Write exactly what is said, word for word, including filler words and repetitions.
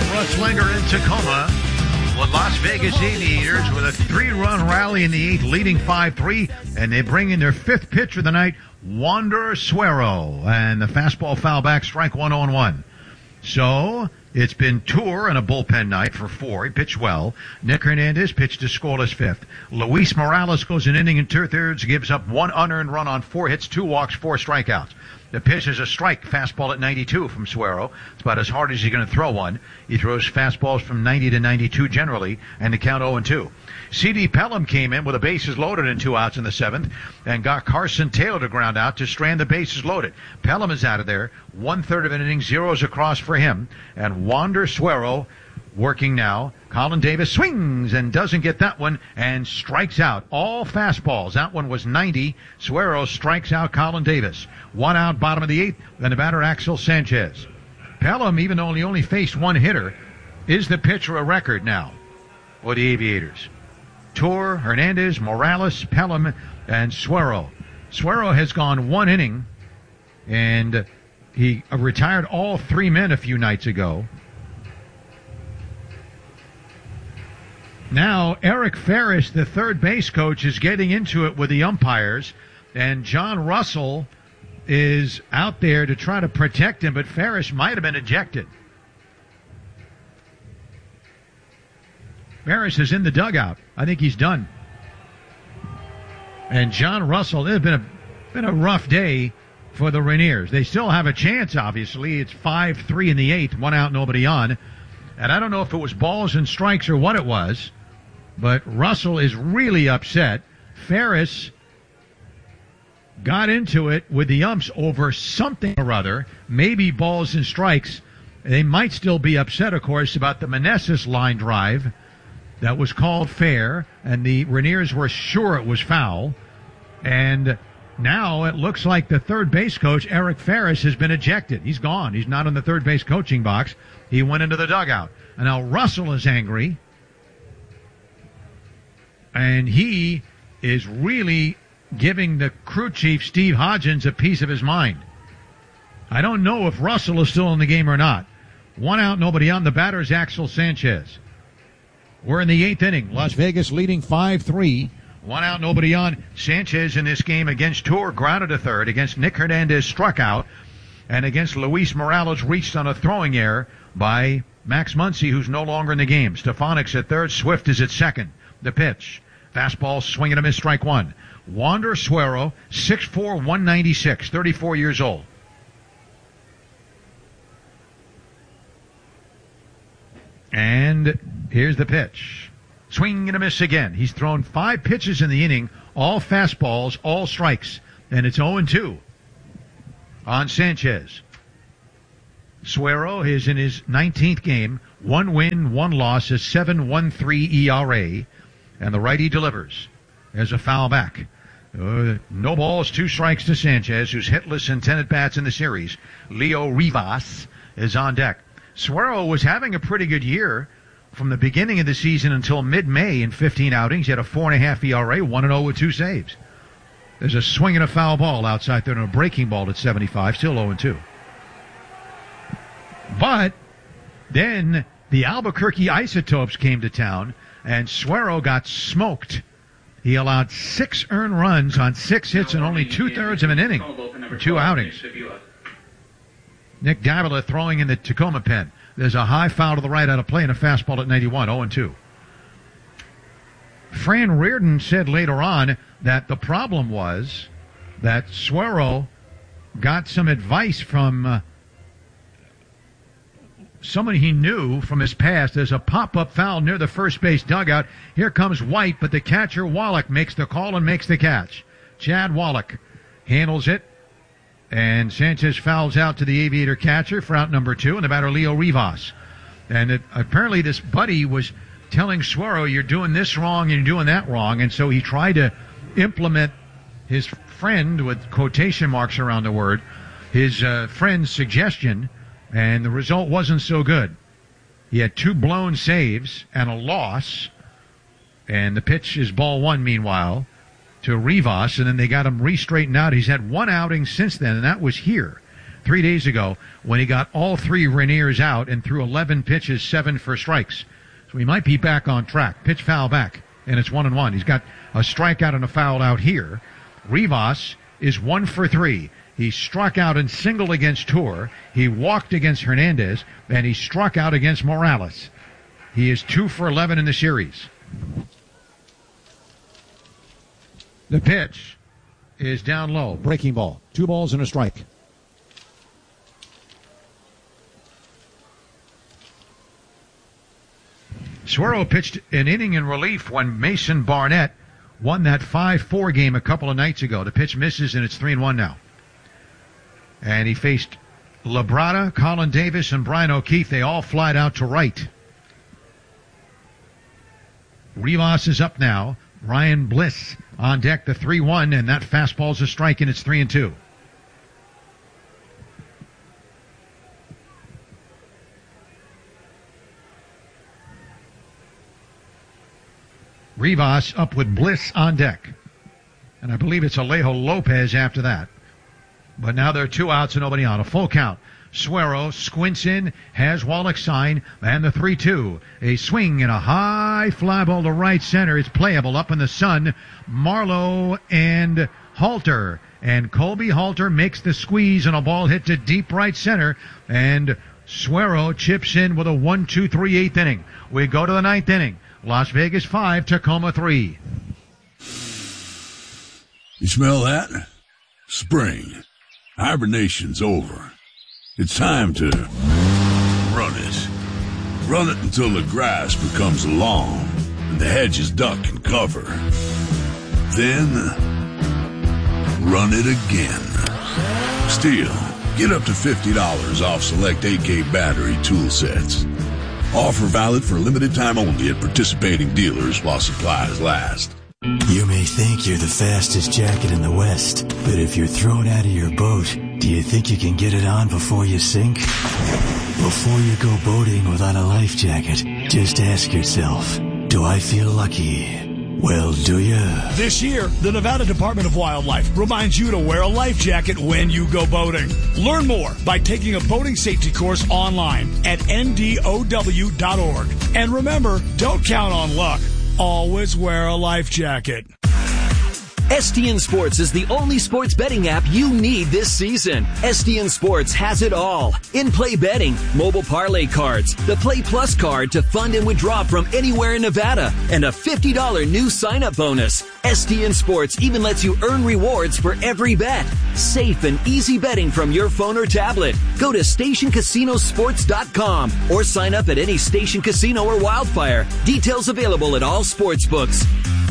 Russ Langer in Tacoma with Las Vegas Aviators with a three-run rally in the eighth, leading five three, and they bring in their fifth pitcher of the night, Wander Suero, and the fastball foul back, strike one oh one. So it's been Tour and a bullpen night for four. He pitched well. Nick Hernandez pitched a scoreless fifth. Luis Morales goes an inning and two-thirds, gives up one unearned run on four hits, two walks, four strikeouts. The pitch is a strike, fastball at ninety-two from Suero. It's about as hard as he's going to throw one. He throws fastballs from ninety to ninety-two generally, and the count oh and two. C D Pelham came in with the bases loaded and two outs in the seventh, and got Carson Taylor to ground out to strand the bases loaded. Pelham is out of there. One-third of an inning, zeros across for him, and Wander Suero working now. Colin Davis swings and doesn't get that one and strikes out. All fastballs. That one was ninety. Suero strikes out Colin Davis. One out, bottom of the eighth, and the batter Axel Sanchez. Pelham, even though he only faced one hitter, is the pitcher of record now for the Aviators. Tour, Hernandez, Morales, Pelham, and Suero. Suero has gone one inning, and he retired all three men a few nights ago. Now, Eric Ferris, the third base coach, is getting into it with the umpires, and John Russell is out there to try to protect him, but Ferris might have been ejected. Ferris is in the dugout. I think he's done. And John Russell, it has been a, been a rough day for the Rainiers. They still have a chance, obviously. It's five three in the eighth, one out, nobody on. And I don't know if it was balls and strikes or what it was, but Russell is really upset. Ferris got into it with the umps over something or other, maybe balls and strikes. They might still be upset, of course, about the Meneses line drive that was called fair, and the Rainiers were sure it was foul. And now it looks like the third base coach, Eric Ferris, has been ejected. He's gone. He's not in the third base coaching box. He went into the dugout. And now Russell is angry, and he is really giving the crew chief, Steve Hodgins, a piece of his mind. I don't know if Russell is still in the game or not. One out, nobody on. The batter is Axel Sanchez. We're in the eighth inning. Las Vegas leading five three. One out, nobody on. Sanchez in this game against Tour grounded a third. Against Nick Hernandez struck out. And against Luis Morales reached on a throwing error by Max Muncy, who's no longer in the game. Stefanik's at third. Swift is at second. The pitch. Fastball, swing and a miss, strike one. Wander Suero, six four, one ninety-six, thirty-four years old. And here's the pitch. Swing and a miss again. He's thrown five pitches in the inning, all fastballs, all strikes. And it's oh and two on Sanchez. Suero is in his nineteenth game. One win, one loss, a seven point one three E R A. And the righty delivers as a foul back. Uh, no balls, two strikes to Sanchez, who's hitless in ten at-bats in the series. Leo Rivas is on deck. Suero was having a pretty good year from the beginning of the season until mid-May in fifteen outings. He had a four point five E R A, one and oh with two saves. There's a swing and a foul ball outside there and a breaking ball at seventy-five, still oh and two. But then the Albuquerque Isotopes came to town, and Suero got smoked. He allowed six earned runs on six hits and only two-thirds of an inning for two outings. Nick Davila throwing in the Tacoma pen. There's a high foul to the right out of play and a fastball at ninety-one, oh and two. Fran Reardon said later on that the problem was that Suero got some advice from uh, someone he knew from his past. There's a pop-up foul near the first base dugout. Here comes White, but the catcher Wallach makes the call and makes the catch. Chad Wallach handles it, and Sanchez fouls out to the Aviator catcher for out number two, and the batter Leo Rivas. And it, apparently this buddy was telling Suero, you're doing this wrong and you're doing that wrong, and so he tried to implement his friend, with quotation marks around the word, his uh, friend's suggestion, and the result wasn't so good. He had two blown saves and a loss, and the pitch is ball one, meanwhile, to Rivas, and then they got him re-straightened out. He's had one outing since then, and that was here. three days ago when he got all three Rainiers out and threw eleven pitches, seven for strikes. So he might be back on track. Pitch foul back, and it's one and one. He's got a strikeout and a foul out here. Rivas is one for three. He struck out and singled against Tour. He walked against Hernandez, and he struck out against Morales. He is two for eleven in the series. The pitch is down low. Breaking ball. Two balls and a strike. Suero pitched an inning in relief when Mason Barnett won that five four game a couple of nights ago. The pitch misses, and it's three and one now. And he faced Labrada, Colin Davis, and Brian O'Keefe. They all flied out to right. Rivas is up now. Ryan Bliss on deck, the three one, and that fastball's a strike, and it's three and two. Rivas up with Bliss on deck. And I believe it's Alejo Lopez after that. But now there are two outs and nobody on. A full count. Suero squints in, has Wallach sign, and the three two. A swing and a high fly ball to right center. It's playable up in the sun. Marlowe and Halter. And Colby Halter makes the squeeze and a ball hit to deep right center. And Suero chips in with a one two three eighth inning. We go to the ninth inning. Las Vegas five, Tacoma three. You smell that? Spring. Hibernation's over. It's time to run it. Run it until the grass becomes long and the hedges duck and cover. Then, run it again. Still, get up to fifty dollars off select A K battery tool sets. Offer valid for a limited time only at participating dealers while supplies last. You may think you're the fastest jacket in the West, but if you're thrown out of your boat, do you think you can get it on before you sink? Before you go boating without a life jacket, just ask yourself, do I feel lucky? Well, do you? This year, the Nevada Department of Wildlife reminds you to wear a life jacket when you go boating. Learn more by taking a boating safety course online at N D O W dot org. And remember, don't count on luck. Always wear a life jacket. S T N Sports is the only sports betting app you need this season. S T N Sports has it all. In-play betting, mobile parlay cards, the Play Plus card to fund and withdraw from anywhere in Nevada, and a fifty dollars new sign-up bonus. S T N Sports even lets you earn rewards for every bet. Safe and easy betting from your phone or tablet. Go to station casino sports dot com or sign up at any Station Casino or Wildfire. Details available at all sports books.